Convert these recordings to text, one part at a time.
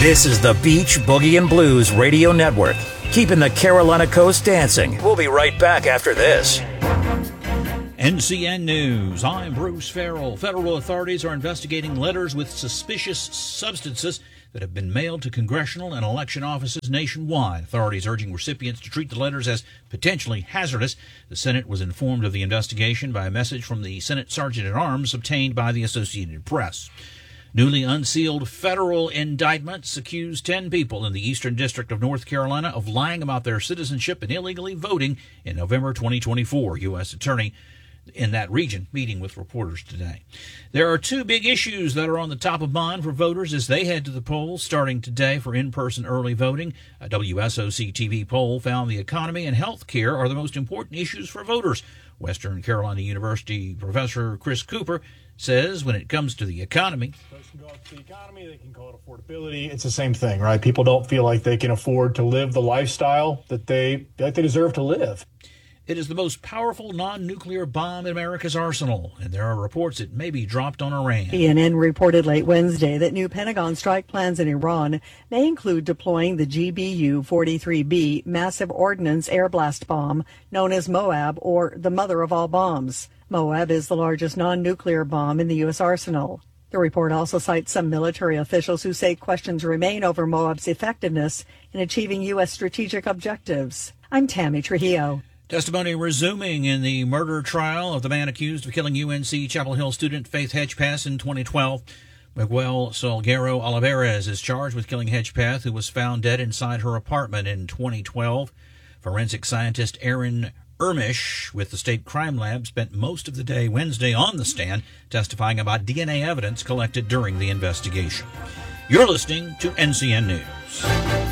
This is the Beach Boogie and Blues Radio Network, keeping the Carolina coast dancing. We'll be right back after this. NCN News. I'm Bruce Farrell. Federal authorities are investigating letters with suspicious substances that have been mailed to congressional and election offices nationwide. Authorities urging recipients to treat the letters as potentially hazardous. The Senate was informed of the investigation by a message from the Senate Sergeant-at-Arms obtained by the Associated Press. Newly unsealed federal indictments accuse 10 people in the Eastern District of North Carolina of lying about their citizenship and illegally voting in November 2024. U.S. Attorney in that region meeting with reporters today. There are two big issues that are on the top of mind for voters as they head to the polls starting today for in-person early voting. A WSOC-TV poll found the economy and health care are the most important issues for voters. Western Carolina University professor Chris Cooper says when it comes to the economy, folks can call it the economy, they can call it affordability. It's the same thing, right? People don't feel like they can afford to live the lifestyle that they deserve to live. It is the most powerful non-nuclear bomb in America's arsenal, and there are reports it may be dropped on Iran. CNN reported late Wednesday that new Pentagon strike plans in Iran may include deploying the GBU-43B massive ordnance air blast bomb, known as Moab, or the mother of all bombs. Moab is the largest non-nuclear bomb in the U.S. arsenal. The report also cites some military officials who say questions remain over Moab's effectiveness in achieving U.S. strategic objectives. I'm Tammy Trujillo. Testimony resuming in the murder trial of the man accused of killing UNC Chapel Hill student Faith Hedgepeth in 2012. Miguel Salguero Olivares is charged with killing Hedgepeth, who was found dead inside her apartment in 2012. Forensic scientist Aaron Ermish with the State Crime Lab spent most of the day Wednesday on the stand testifying about DNA evidence collected during the investigation. You're listening to NCN News.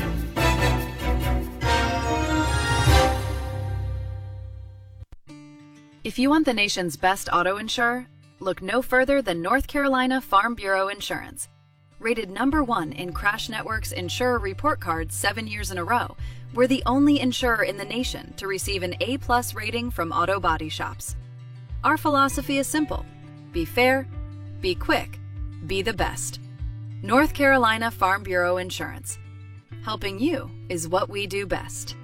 If you want the nation's best auto insurer, look no further than North Carolina Farm Bureau Insurance. Rated #1 in Crash Network's Insurer Report Card 7 years in a row, we're the only insurer in the nation to receive an A+ rating from auto body shops. Our philosophy is simple: be fair, be quick, be the best. North Carolina Farm Bureau Insurance. Helping you is what we do best.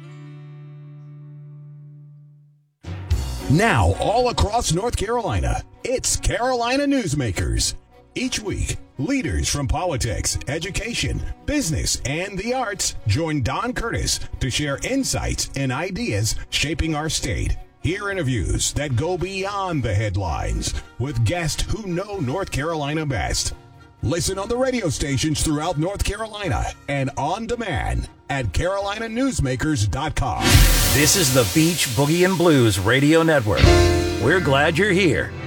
Now, all across North Carolina, it's Carolina Newsmakers. Each week, leaders from politics, education, business, and the arts join Don Curtis to share insights and ideas shaping our state. Hear interviews that go beyond the headlines with guests who know North Carolina best. Listen on the radio stations throughout North Carolina and on demand at carolinanewsmakers.com. This is the Beach Boogie and Blues Radio Network. We're glad you're here.